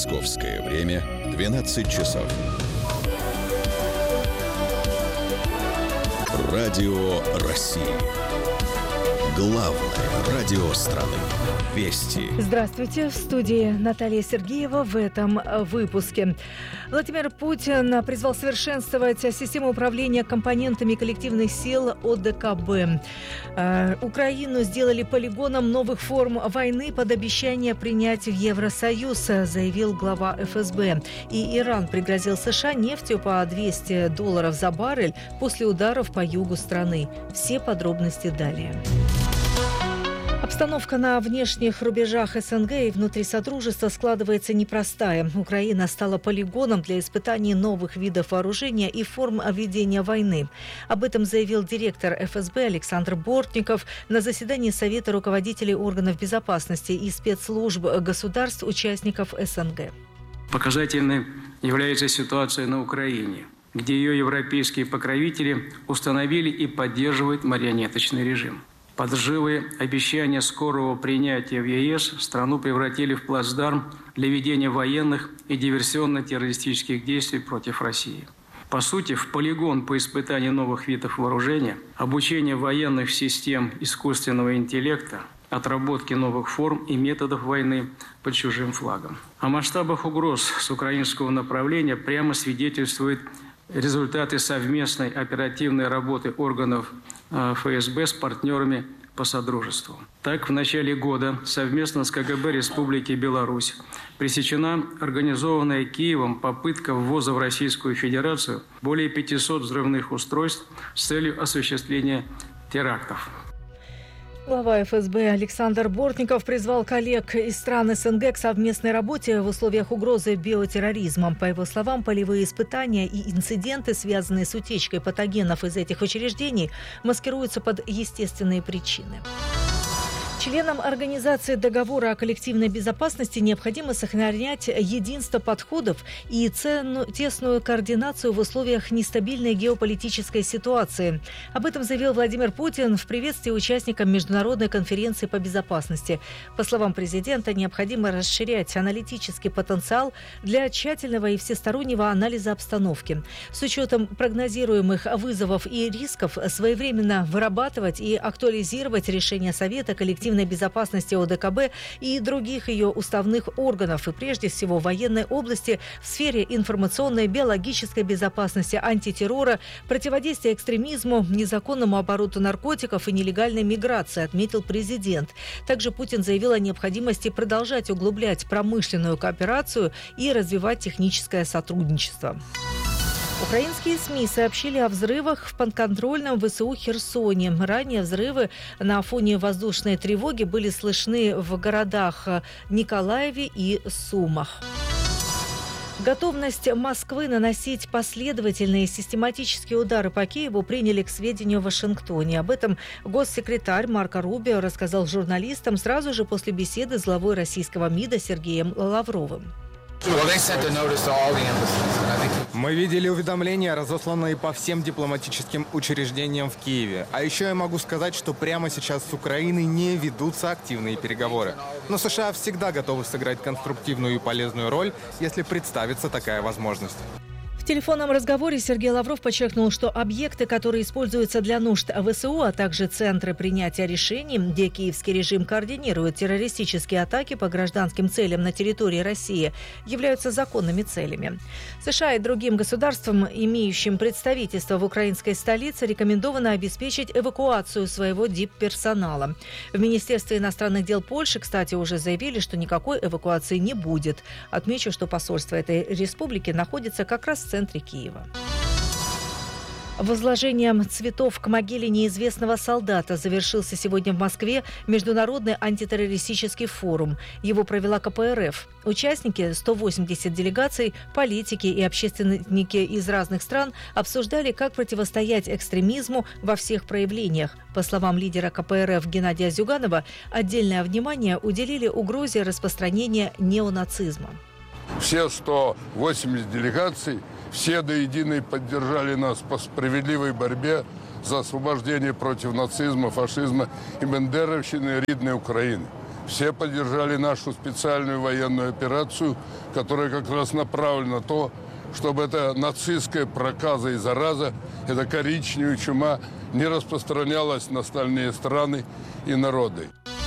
Московское время 12 часов. Радио России. Главное радио страны. Вести. Здравствуйте. В студии Наталья Сергеева в этом выпуске. Владимир Путин призвал совершенствовать систему управления компонентами коллективных сил ОДКБ. Украину сделали полигоном новых форм войны под обещание принять в Евросоюз, заявил глава ФСБ. И Иран пригрозил США нефтью по $200 за баррель после ударов по югу страны. Все подробности далее. Обстановка на внешних рубежах СНГ и внутри Содружества складывается непростая. Украина стала полигоном для испытаний новых видов вооружения и форм ведения войны. Об этом заявил директор ФСБ Александр Бортников на заседании Совета руководителей органов безопасности и спецслужб государств-участников СНГ. Показательной является ситуация на Украине, где ее европейские покровители установили и поддерживают марионеточный режим. Под лживые обещания скорого принятия в ЕС страну превратили в плацдарм для ведения военных и диверсионно-террористических действий против России. По сути, в полигон по испытанию новых видов вооружения, обучению военных систем искусственного интеллекта, отработки новых форм и методов войны под чужим флагом. О масштабах угроз с украинского направления прямо свидетельствуют результаты совместной оперативной работы органов ФСБ с партнерами по Содружеству. Так, в начале года совместно с КГБ Республики Беларусь пресечена организованная Киевом попытка ввоза в Российскую Федерацию более 500 взрывных устройств с целью осуществления терактов. Глава ФСБ Александр Бортников призвал коллег из стран СНГ к совместной работе в условиях угрозы биотерроризмом. По его словам, полевые испытания и инциденты, связанные с утечкой патогенов из этих учреждений, маскируются под естественные причины. Членам Организации договора о коллективной безопасности необходимо сохранять единство подходов и тесную координацию в условиях нестабильной геополитической ситуации. Об этом заявил Владимир Путин в приветствии участникам Международной конференции по безопасности. По словам президента, необходимо расширять аналитический потенциал для тщательного и всестороннего анализа обстановки. С учетом прогнозируемых вызовов и рисков своевременно вырабатывать и актуализировать решения Совета коллективной безопасности ОДКБ и других ее уставных органов, и прежде всего в военной области в сфере информационной, биологической безопасности, антитеррора, противодействия экстремизму, незаконному обороту наркотиков и нелегальной миграции, отметил президент. Также Путин заявил о необходимости продолжать углублять промышленную кооперацию и развивать техническое сотрудничество. Украинские СМИ сообщили о взрывах в подконтрольном ВСУ Херсоне. Ранее взрывы на фоне воздушной тревоги были слышны в городах Николаеве и Сумах. Готовность Москвы наносить последовательные систематические удары по Киеву приняли к сведению в Вашингтоне. Об этом госсекретарь Марко Рубио рассказал журналистам сразу же после беседы с главой российского МИДа Сергеем Лавровым. Мы видели уведомления, разосланные по всем дипломатическим учреждениям в Киеве. А еще я могу сказать, что прямо сейчас с Украиной не ведутся активные переговоры. Но США всегда готовы сыграть конструктивную и полезную роль, если представится такая возможность. В телефонном разговоре Сергей Лавров подчеркнул, что объекты, которые используются для нужд ВСУ, а также центры принятия решений, где киевский режим координирует террористические атаки по гражданским целям на территории России, являются законными целями. США и другим государствам, имеющим представительство в украинской столице, рекомендовано обеспечить эвакуацию своего дипперсонала. В Министерстве иностранных дел Польши, кстати, уже заявили, что никакой эвакуации не будет. Отмечу, что посольство этой республики находится как раз в центре Киева. Возложением цветов к могиле неизвестного солдата завершился сегодня в Москве Международный антитеррористический форум. Его провела КПРФ. Участники, 180 делегаций, политики и общественники из разных стран обсуждали, как противостоять экстремизму во всех проявлениях. По словам лидера КПРФ Геннадия Зюганова, отдельное внимание уделили угрозе распространения неонацизма. Все 180 делегаций, все до единой поддержали нас по справедливой борьбе за освобождение против нацизма, фашизма и бендеровщины рідної України. все поддержали нашу специальную военную операцию, которая как раз направлена на то, чтобы эта нацистская проказа и зараза, эта коричневая чума не распространялась на остальные страны и народы.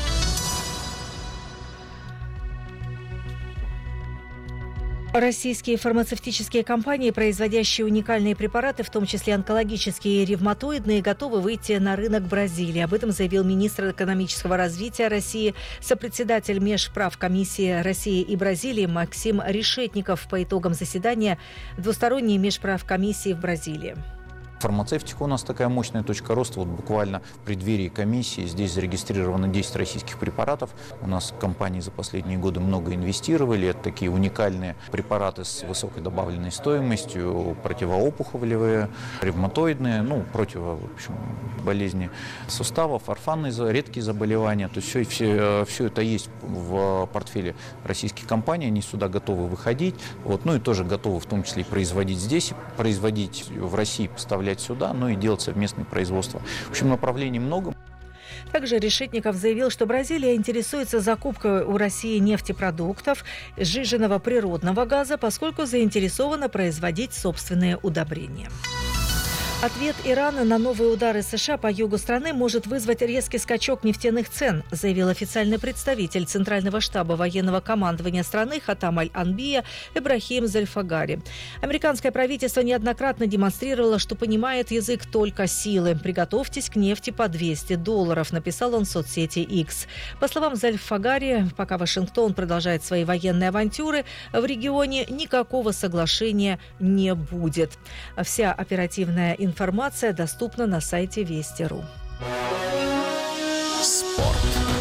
Российские фармацевтические компании, производящие уникальные препараты, в том числе онкологические и ревматоидные, готовы выйти на рынок Бразилии. Об этом заявил министр экономического развития России, сопредседатель Межправкомиссии России и Бразилии Максим Решетников по итогам заседания двусторонней Межправкомиссии в Бразилии. Фармацевтика у нас такая мощная точка роста. Вот буквально в преддверии комиссии здесь зарегистрировано 10 российских препаратов. У нас компании за последние годы много инвестировали. Это такие уникальные препараты с высокой добавленной стоимостью, противоопухолевые, ревматоидные, против, в общем, болезни суставов, орфанные, редкие заболевания. То есть все это есть в портфеле российских компаний. Они сюда готовы выходить. И тоже готовы в том числе и производить здесь, производить в России, поставлять сюда, и делать совместное производство. В общем, направлений много. Также Решетников заявил, что Бразилия интересуется закупкой у России нефтепродуктов, сжиженного природного газа, поскольку заинтересована производить собственные удобрения. Ответ Ирана на новые удары США по югу страны может вызвать резкий скачок нефтяных цен, заявил официальный представитель Центрального штаба военного командования страны Хатам Аль-Анбия Ибрахим Зальфагари. Американское правительство неоднократно демонстрировало, что понимает язык только силы. «Приготовьтесь к нефти по $200», написал он в соцсети X. По словам Зальфагари, пока Вашингтон продолжает свои военные авантюры, в регионе никакого соглашения не будет. Вся оперативная информация доступна на сайте Вести.ру. Спорт.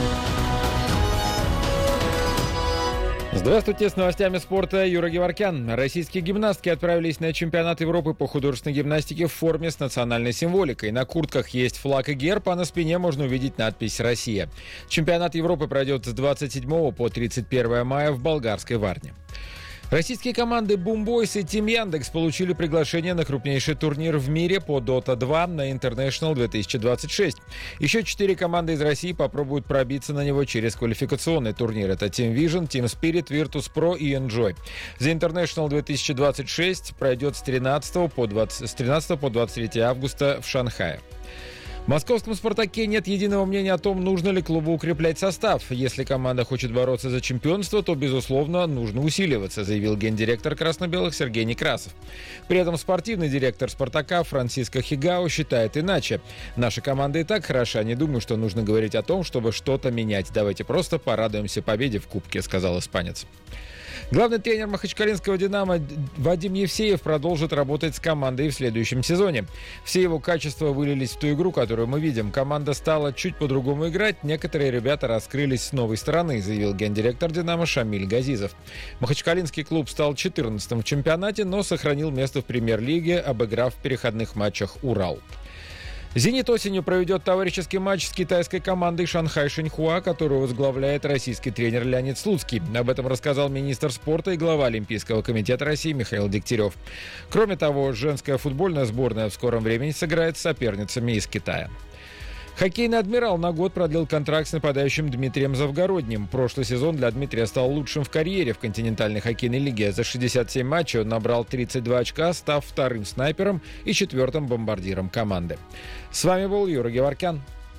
Здравствуйте, с новостями спорта Юра Геворкян. Российские гимнастки отправились на чемпионат Европы по художественной гимнастике в форме с национальной символикой. На куртках есть флаг и герб, а на спине можно увидеть надпись «Россия». Чемпионат Европы пройдет с 27 по 31 мая в болгарской Варне. Российские команды «Бумбойс» и «Тим Яндекс» получили приглашение на крупнейший турнир в мире по Dota 2 на International 2026. Еще 4 команды из России попробуют пробиться на него через квалификационный турнир. Это Team Vision, Team Spirit, Virtus.pro и Enjoy. The International 2026 пройдет с 13 по 23 августа в Шанхае. В московском «Спартаке» нет единого мнения о том, нужно ли клубу укреплять состав. Если команда хочет бороться за чемпионство, то, безусловно, нужно усиливаться, заявил гендиректор красно-белых Сергей Некрасов. При этом спортивный директор «Спартака» Франциско Хигао считает иначе. «Наша команда и так хороша, не думаю, что нужно говорить о том, чтобы что-то менять. Давайте просто порадуемся победе в Кубке», — сказал испанец. Главный тренер махачкалинского «Динамо» Вадим Евсеев продолжит работать с командой в следующем сезоне. Все его качества вылились в ту игру, которую мы видим. Команда стала чуть по-другому играть, некоторые ребята раскрылись с новой стороны, заявил гендиректор «Динамо» Шамиль Газизов. Махачкалинский клуб стал 14-м в чемпионате, но сохранил место в премьер-лиге, обыграв в переходных матчах «Урал». «Зенит» осенью проведет товарищеский матч с китайской командой «Шанхай Шэньхуа», которую возглавляет российский тренер Леонид Слуцкий. Об этом рассказал министр спорта и глава Олимпийского комитета России Михаил Дегтярев. Кроме того, женская футбольная сборная в скором времени сыграет с соперницами из Китая. Хоккейный «Адмирал» на год продлил контракт с нападающим Дмитрием Завгородним. Прошлый сезон для Дмитрия стал лучшим в карьере в континентальной хоккейной лиге. За 67 матчей он набрал 32 очка, став вторым снайпером и 4-м бомбардиром команды. С вами был Юра Геворкян.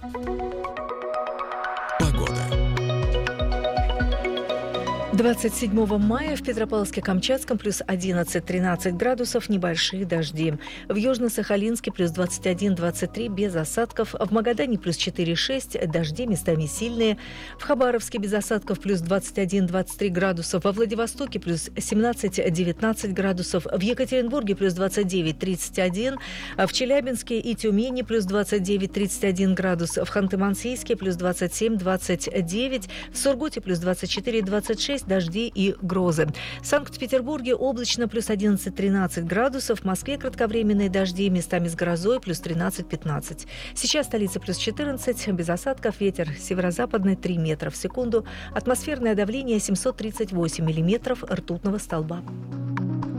Погода. 27 мая в Петропавловске-Камчатском плюс 11-13 градусов, небольшие дожди. В Южно-Сахалинске плюс 21-23 без осадков. В Магадане плюс 4-6, дожди местами сильные. В Хабаровске без осадков плюс 21-23 градусов. Во Владивостоке плюс 17-19 градусов. В Екатеринбурге плюс 29-31. В Челябинске и Тюмени плюс 29-31 градус. В Ханты-Мансийске плюс 27-29. В Сургуте плюс 24-26. Дожди и грозы. В Санкт-Петербурге облачно плюс 11-13 градусов. В Москве кратковременные дожди, местами с грозой плюс 13-15. Сейчас столица плюс 14, без осадков, ветер северо-западный 3 метра в секунду. Атмосферное давление 738 миллиметров ртутного столба.